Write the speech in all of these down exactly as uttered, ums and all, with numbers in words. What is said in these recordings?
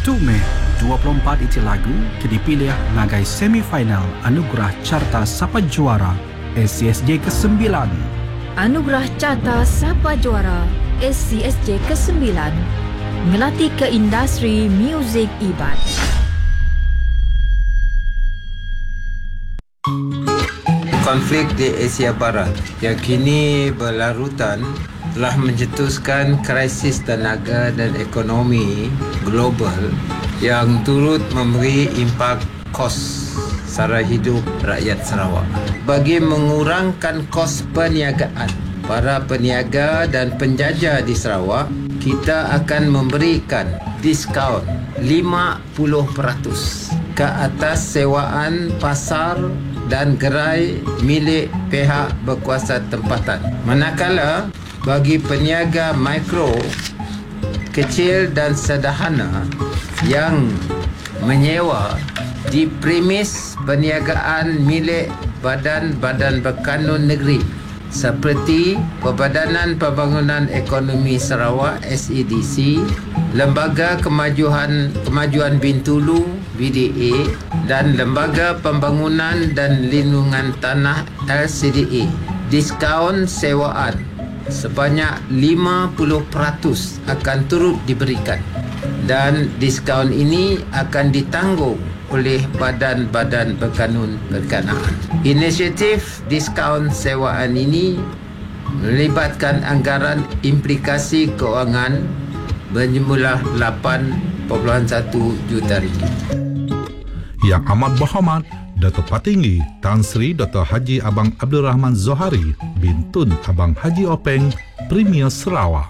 satu Mei dua puluh empat itu lagu ke dipilih sebagai semifinal Anugerah Carta Sapa Juara S C S J kesembilan. Anugerah Carta Sapa Juara S C S J kesembilan ngelatih ke industri muzik Iban. Konflik di Asia Barat yang kini berlarutan telah mencetuskan krisis tenaga dan ekonomi global yang turut memberi impak kos sara hidup rakyat Sarawak. Bagi mengurangkan kos perniagaan, para peniaga dan penjaja di Sarawak, kita akan memberikan diskaun lima puluh peratus ke atas sewaan pasar dan gerai milik pihak berkuasa tempatan. Manakala bagi peniaga mikro, kecil dan sederhana yang menyewa di premis perniagaan milik badan-badan berkanun negeri seperti Perbadanan Pembangunan Ekonomi Sarawak S E D C, Lembaga Kemajuan Kemajuan Bintulu B D A dan Lembaga Pembangunan dan Lindungan Tanah L C D A. Diskaun sewaan sebanyak lima puluh peratus akan turut diberikan dan diskaun ini akan ditanggung oleh badan-badan berkanun berkenaan. Inisiatif diskaun sewaan ini melibatkan anggaran implikasi kewangan berjumlah lapan perpuluhan satu juta ringgit. Yang amat berhormat Datuk Patinggi Tan Sri Doktor Haji Abang Abdul Rahman Zohari Bintun Abang Haji Openg Premier Sarawak.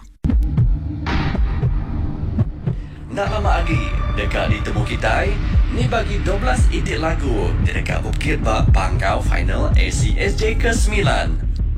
Nak lama lagi dekat ditemu kita ni bagi dua belas edit lagu di dekat Bukit Bak Pangkau final A C S J ke sembilan.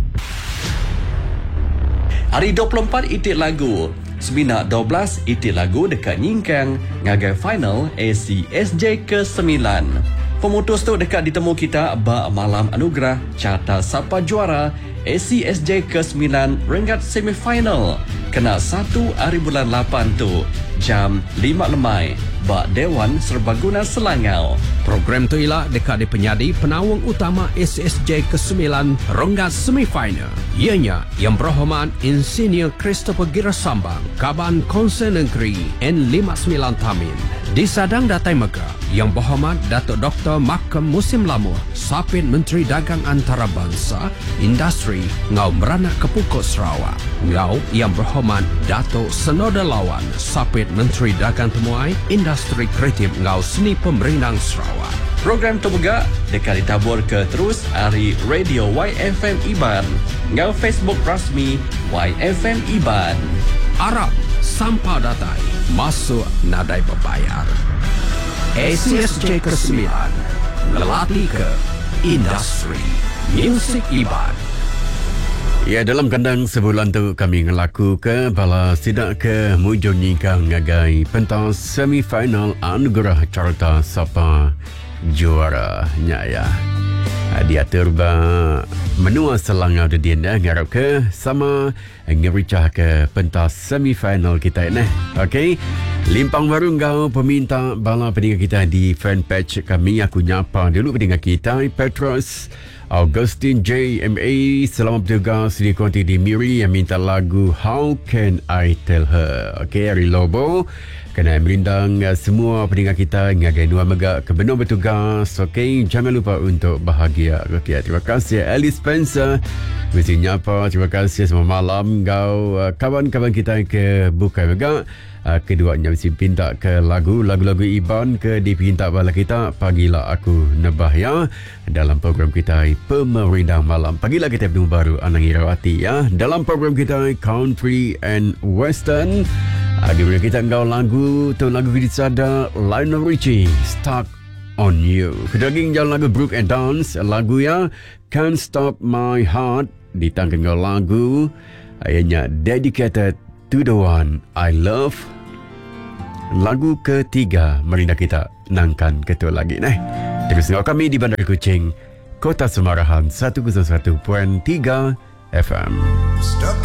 Hari dua puluh empat edit lagu Semina dua belas edit lagu dekat Nyingkang ngagai final A C S J ke sembilan. Pemutus tu dekat ditemu kita bak malam anugerah Carta Sapa Juara A C S J ke sembilan ringkat semifinal kena satu hari bulan lapan tu jam lima lemai bak Dewan Serbaguna Selangau. Program tu ialah dekat di penyadi penawang utama A C S J ke sembilan ronggat semifinal. Ianya yang berhormat Insinyur Christopher Girasambang, Kaban Konsen Negeri N lima puluh sembilan Tamin. Di Sadang Datai Mega yang berhormat Datuk Doktor Makam Musim Lamuh, Sapit Menteri Dagang Antarabangsa, Industri Ngau Meranak Kepukut Sarawak. Ngau yang berhormat Datuk Senoda Lawan, Sapit Menteri Dagang Temuai, Industri Kreatif Ngau Seni Pemerintah Sarawak. Program tu juga dekat ditabur ke terus hari Radio Y F M Iban, ngau Facebook rasmi Y F M Iban. Arab sampah datai masuk nadai berbayar. A C S J ke sembilan ngelatih ke industri muzik Iban. Ya, dalam kandang sebulan tu kami ngelaku ke bala sidak ke mujur Nyingkang ngagai pentas semifinal Anugerah Carta Sapa Juara nya ya. Diatur ba menua selangau de dia ngarap ke sama ngericah ke pentas semifinal kita ni. Okey. Limpang baru ngau peminta bala pendengar kita di fanpage kami. Aku nyapa dulu pendengar kita Petrus Augustine J M A, selamat bertugas di konti di Miri yang minta lagu How Can I Tell Her. Okey, Ari Lobo kena merindang semua pendengar kita ngagai dua mega kebenar bertugas. Okey, jangan lupa untuk bahagia. Okey, terima kasih Alice Spencer. Mesti nyapa, terima kasih semua malam kau uh, kawan-kawan kita ke Bukai Mega. Uh, keduanya mesti pinta ke lagu lagu-lagu Iban ke dipinta bala kita pagilah aku nebah ya dalam program kita Pemerintah Malam. Pagilah kita bertemu baru Anang Irawati ya dalam program kita Country and Western. Ada uh, kita engkau lagu tu lagu kita ada Lionel Richie Stuck on You. Kita lagi jalan lagu Brooke and Dance lagu ya Can't Stop My Heart ditangkan engkau lagu ayatnya dedicated to the one I love. Lagu ketiga merindah kita nangkan ketua lagi nih. Terus dengan kami di Bandar Kuching, Kota Semarahan seratus satu perpuluhan tiga F M. Stuck